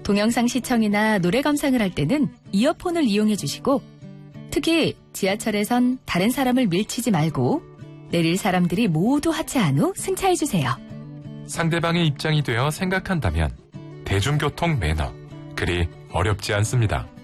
동영상 시청이나 노래 감상을 할 때는 이어폰을 이용해 주시고 특히 지하철에선 다른 사람을 밀치지 말고 내릴 사람들이 모두 하차한 후 승차해 주세요. 상대방의 입장이 되어 생각한다면 대중교통 매너, 그리 어렵지 않습니다.